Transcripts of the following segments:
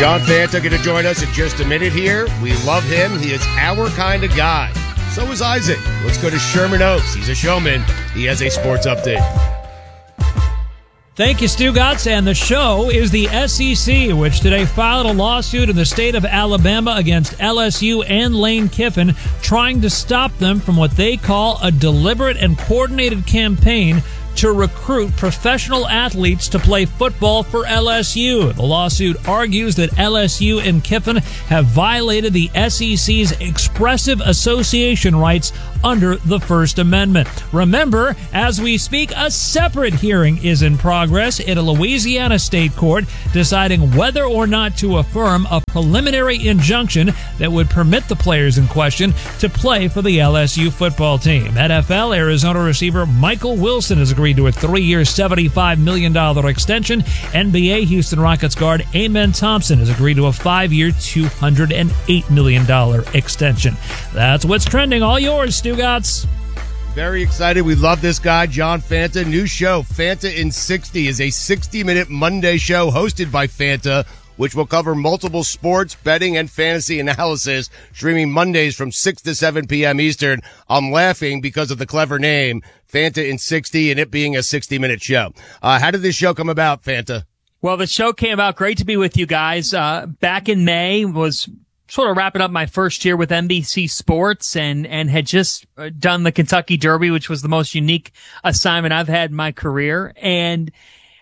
John Fanta going to join us in just a minute here. We love him. He is our kind of guy. So is Isaac. Let's go to Sherman Oaks. He's a showman. He has a sports update. Thank you, Stugotz. And the show is the SEC, which today filed a lawsuit in the state of Alabama against LSU and Lane Kiffin, trying to stop them from what they call a deliberate and coordinated campaign to recruit professional athletes to play football for LSU. The lawsuit argues that LSU and Kiffin have violated the SEC's expressive association rights under the First Amendment. Remember, as we speak, a separate hearing is in progress in a Louisiana state court deciding whether or not to affirm a preliminary injunction that would permit the players in question to play for the LSU football team. NFL Arizona receiver Michael Wilson has agreed to a 3-year, $75 million extension. NBA Houston Rockets guard Amen Thompson has agreed to a 5-year, $208 million extension. That's what's trending. All yours, Stugotz. Very excited. We love this guy, John Fanta. New show, Fanta in 60, is a 60-minute Monday show hosted by Fanta, which will cover multiple sports, betting, and fantasy analysis, streaming Mondays from 6 to 7 p.m. Eastern. I'm laughing because of the clever name, Fanta in 60, and it being a 60-minute show. How did this show come about, Fanta? Well, the show came about. Great to be with you guys. Back in May, was sort of wrapping up my first year with NBC Sports and had just done the Kentucky Derby, which was the most unique assignment I've had in my career. And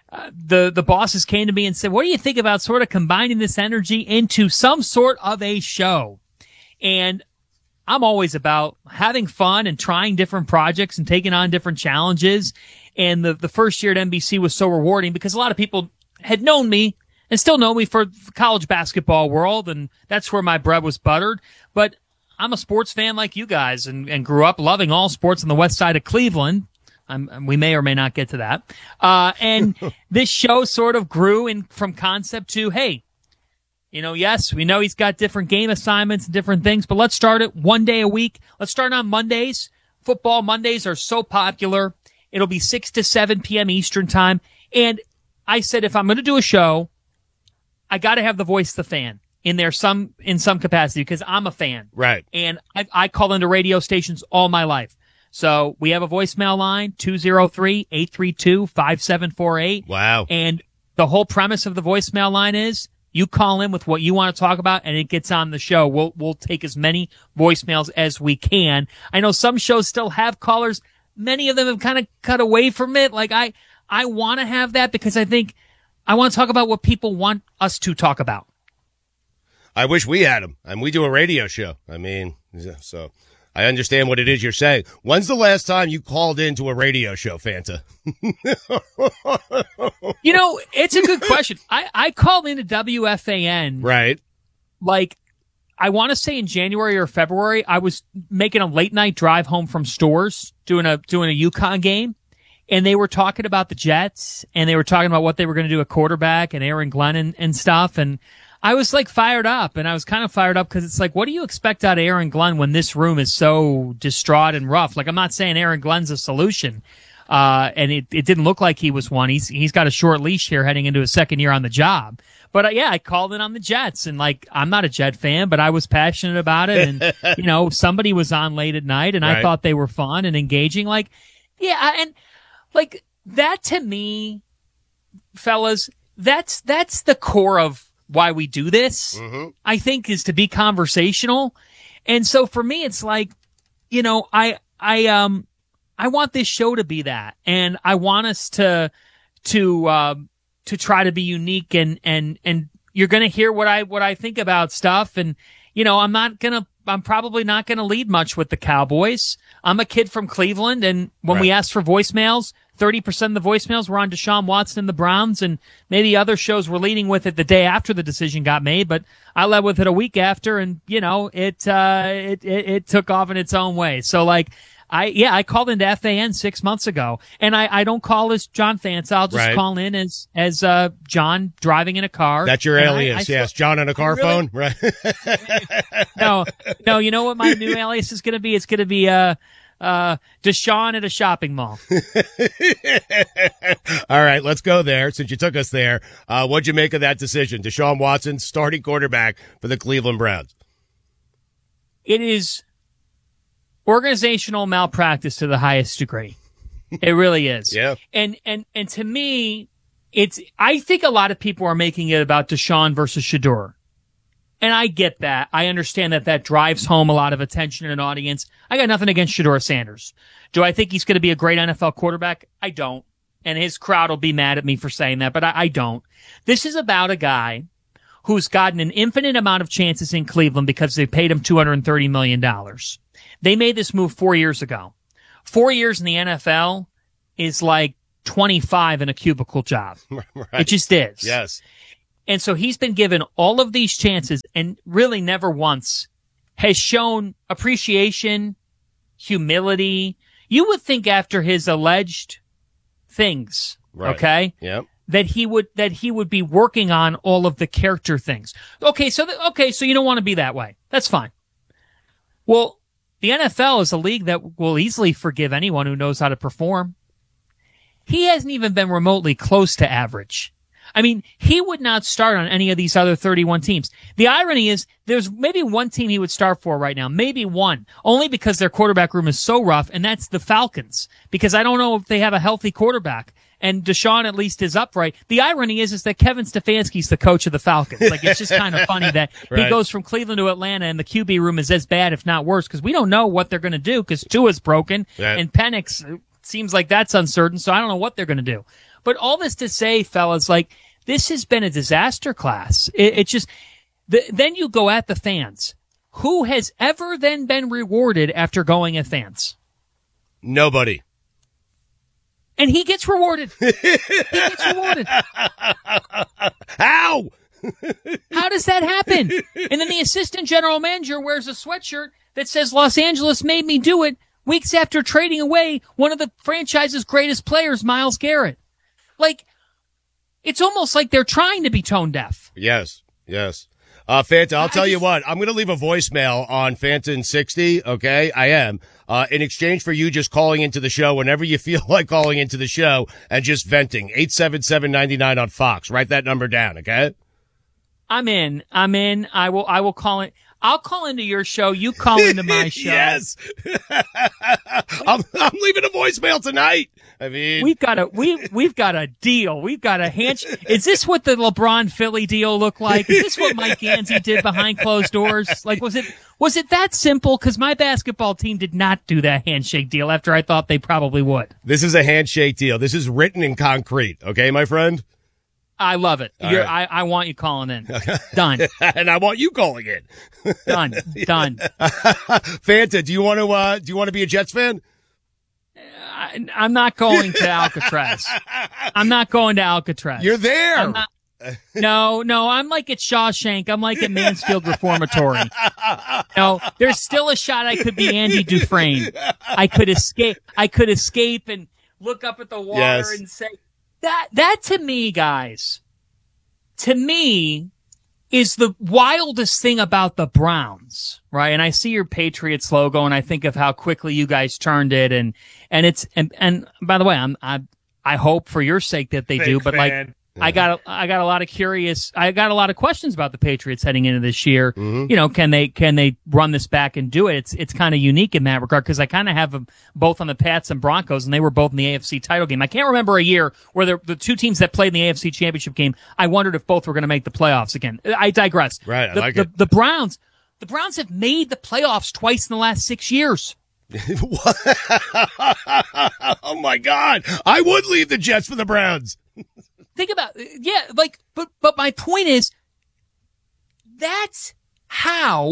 the bosses came to me and said, what do you think about sort of combining this energy into some sort of a show? And I'm always about having fun and trying different projects and taking on different challenges. And the first year at NBC was so rewarding because a lot of people had known me and still know me for the college basketball world, and that's where my bread was buttered. But I'm a sports fan like you guys and grew up loving all sports on the west side of Cleveland. We may or may not get to that. And this show sort of grew from concept to, hey, yes, we know he's got different game assignments and different things, but let's start it one day a week. Let's start on Mondays. Football Mondays are so popular. It'll be 6 to 7 p.m. Eastern time. And I said, if I'm going to do a show, I got to have the voice of the fan in there in some capacity because I'm a fan. Right. And I call into radio stations all my life. So we have a voicemail line, 203-832-5748. Wow. And the whole premise of the voicemail line is you call in with what you want to talk about and it gets on the show. We'll take as many voicemails as we can. I know some shows still have callers. Many of them have kind of cut away from it. Like I want to have that because I think I want to talk about what people want us to talk about. I wish we had them, and we do a radio show. So I understand what it is you're saying. When's the last time you called into a radio show, Fanta? It's a good question. I called into WFAN. Right. Like, I want to say in January or February, I was making a late night drive home from Stores, doing a UConn game. And they were talking about the Jets, and they were talking about what they were going to do at quarterback and Aaron Glenn and stuff. And I was like fired up, and I was kind of fired up because it's like, what do you expect out of Aaron Glenn when this room is so distraught and rough? Like, I'm not saying Aaron Glenn's a solution, and it didn't look like he was one. He's got a short leash here heading into his second year on the job. But I called in on the Jets, and like, I'm not a Jet fan, but I was passionate about it. And somebody was on late at night, and I thought they were fun and engaging. Like, and like that to me, fellas, that's the core of why we do this. Mm-hmm. I think is to be conversational. And so for me, it's like, I want this show to be that, and I want us to try to be unique and you're going to hear what I think about stuff. And, I'm probably not going to lead much with the Cowboys. I'm a kid from Cleveland. And when we asked for voicemails, 30% of the voicemails were on Deshaun Watson and the Browns, and maybe other shows were leading with it the day after the decision got made, but I led with it a week after, and it took off in its own way. So like, I called into FAN 6 months ago, and I don't call as John Fanta. I'll just call in as John driving in a car. That's your alias, yes. John on a car phone, right? No. You know what my new alias is going to be? It's going to be Deshaun at a shopping mall. All right, let's go there since you took us there. What'd you make of that decision? Deshaun Watson, starting quarterback for the Cleveland Browns. It is organizational malpractice to the highest degree. It really is. Yeah. And to me, I think a lot of people are making it about Deshaun versus Shedeur. And I get that. I understand that drives home a lot of attention in an audience. I got nothing against Shedeur Sanders. Do I think he's going to be a great NFL quarterback? I don't. And his crowd will be mad at me for saying that, but I don't. This is about a guy who's gotten an infinite amount of chances in Cleveland because they paid him $230 million. They made this move 4 years ago. 4 years in the NFL is like 25 in a cubicle job. Right. It just is. Yes. And so he's been given all of these chances and really never once has shown appreciation, humility. You would think after his alleged things, right. Okay? Yep. That he would be working on all of the character things. Okay, so you don't want to be that way. That's fine. Well, the NFL is a league that will easily forgive anyone who knows how to perform. He hasn't even been remotely close to average. I mean, he would not start on any of these other 31 teams. The irony is there's maybe one team he would start for right now, maybe one, only because their quarterback room is so rough, and that's the Falcons, because I don't know if they have a healthy quarterback, and Deshaun at least is upright. The irony is that Kevin Stefanski's the coach of the Falcons. Like, it's just kind of funny that right. He goes from Cleveland to Atlanta, and the QB room is as bad, if not worse, because we don't know what they're going to do, because Tua's broken, and Penix seems like that's uncertain, so I don't know what they're going to do. But all this to say, fellas, like, this has been a disaster class. It's just, then you go at the fans. Who has ever then been rewarded after going at fans? Nobody. And he gets rewarded. He gets rewarded. How? How does that happen? And then the assistant general manager wears a sweatshirt that says Los Angeles made me do it weeks after trading away one of the franchise's greatest players, Myles Garrett. Like, it's almost like they're trying to be tone deaf. Yes. Fanta, I'll tell you what, I'm going to leave a voicemail on Fanta in 60, okay? I am. In exchange for you just calling into the show whenever you feel like calling into the show and just venting. 877-99 on Fox. Write that number down, okay? I'm in. I will call it. I'll call into your show. You call into my show. Yes. I'm leaving a voicemail tonight. I mean, we've got a deal. We've got a handshake. Is this what the LeBron Philly deal looked like? Is this what Mike Gansey did behind closed doors? Like, was it that simple? Because my basketball team did not do that handshake deal after I thought they probably would. This is a handshake deal. This is written in concrete. Okay, my friend? I love it. Right. I want you calling in. Done. And I want you calling in. Done. Fanta, do you want to be a Jets fan? I'm not going to Alcatraz. I'm not going to Alcatraz. You're there. No, I'm like at Shawshank. I'm like at Mansfield Reformatory. No, there's still a shot I could be Andy Dufresne. I could escape and look up at the water and say, that to me, guys, is the wildest thing about the Browns, right? And I see your Patriots logo and I think of how quickly you guys turned it and by the way, I hope for your sake that they do, but like, I got a lot of questions about the Patriots heading into this year. Mm-hmm. You know, can they run this back and do it? It's kind of unique in that regard because I kind of have them both on the Pats and Broncos, and they were both in the AFC title game. I can't remember a year where the two teams that played in the AFC championship game, I wondered if both were going to make the playoffs again. I digress. Right, The Browns have made the playoffs twice in the last 6 years. Oh my God! I would leave the Jets for the Browns. Think about, but my point is, that's how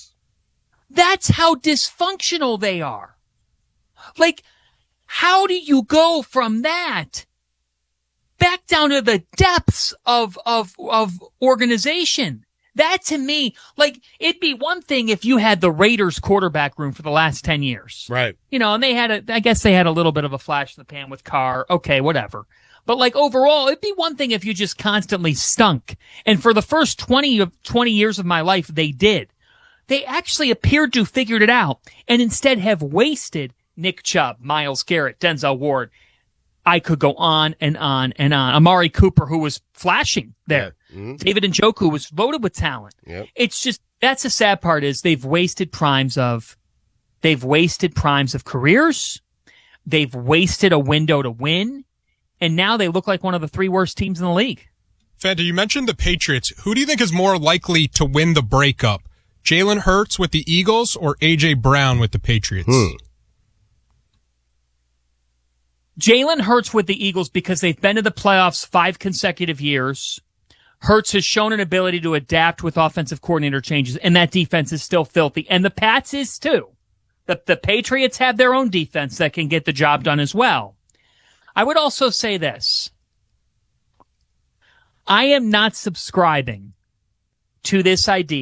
dysfunctional they are. Like, how do you go from that back down to the depths of organization? That to me, like, it'd be one thing if you had the Raiders quarterback room for the last 10 years. Right. You know, and I guess they had a little bit of a flash in the pan with Carr. Okay, whatever. But like overall, it'd be one thing if you just constantly stunk. And for the first 20 years of my life, they did. They actually appeared to have figured it out and instead have wasted Nick Chubb, Myles Garrett, Denzel Ward. I could go on and on and on. Amari Cooper, who was flashing there. Yeah. Mm-hmm. David Njoku was loaded with talent. Yep. It's just, that's the sad part is they've wasted primes of careers. They've wasted a window to win. And now they look like one of the 3 worst teams in the league. Fanta, you mentioned the Patriots. Who do you think is more likely to win the breakup? Jalen Hurts with the Eagles or A.J. Brown with the Patriots? Jalen Hurts with the Eagles because they've been to the playoffs 5 consecutive years. Hurts has shown an ability to adapt with offensive coordinator changes, and that defense is still filthy. And the Pats is too. The Patriots have their own defense that can get the job done as well. I would also say this. I am not subscribing to this idea